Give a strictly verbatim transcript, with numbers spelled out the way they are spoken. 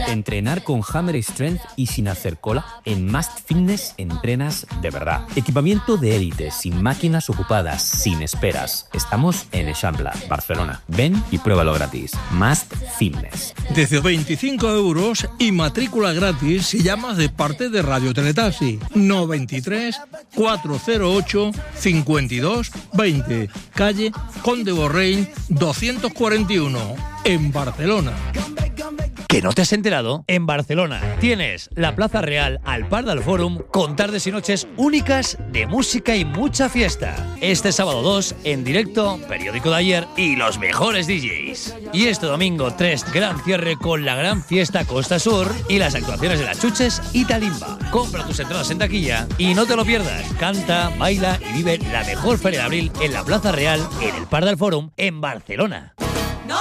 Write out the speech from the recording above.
Entrenar con Hammer Strength y sin hacer cola. En Must Fitness entrenas de verdad. Equipamiento de élite, sin máquinas ocupadas, sin esperas. Estamos en Eixample, Barcelona. Ven y pruébalo gratis. Must Fitness. Desde veinticinco euros y matrícula gratis si llamas de parte de Radio Teletaxi. noventa y tres, cuatrocientos ocho, cincuenta y dos, veinte. Calle Conde Borrell doscientos cuarenta y uno. En Barcelona. ¿Que no te has enterado? En Barcelona tienes la Plaza Real al Parc del Fòrum con tardes y noches únicas de música y mucha fiesta. Este sábado dos, en directo, Periódico de Ayer y los mejores D Js. Y este domingo tres, gran cierre con la gran fiesta Costa Sur y las actuaciones de Las Chuches y Talimba. Compra tus entradas en taquilla y no te lo pierdas. Canta, baila y vive la mejor feria de abril en la Plaza Real, en el Parc del Fòrum, en Barcelona.